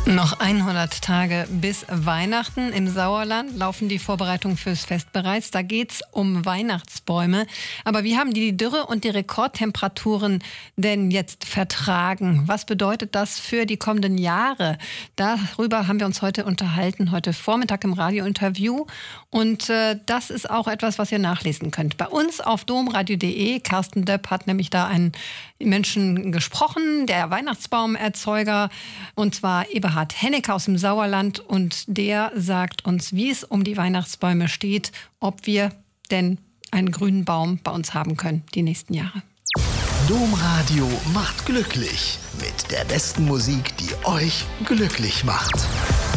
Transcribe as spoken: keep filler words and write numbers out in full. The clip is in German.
Noch hundert Tage bis Weihnachten. Im Sauerland laufen die Vorbereitungen fürs Fest bereits. Da geht's um Weihnachtsbäume. Aber wie haben die die Dürre und die Rekordtemperaturen denn jetzt vertragen? Was bedeutet das für die kommenden Jahre? Darüber haben wir uns heute unterhalten, heute Vormittag im Radiointerview. Und äh, das ist auch etwas, was ihr nachlesen könnt. Bei uns auf domradio punkt de. Carsten Döpp hat nämlich da einen Menschen gesprochen, der Weihnachtsbaumerzeuger, und zwar Eberhard Hennecke aus dem Sauerland, und der sagt uns, wie es um die Weihnachtsbäume steht, ob wir denn einen grünen Baum bei uns haben können die nächsten Jahre. Domradio macht glücklich mit der besten Musik, die euch glücklich macht.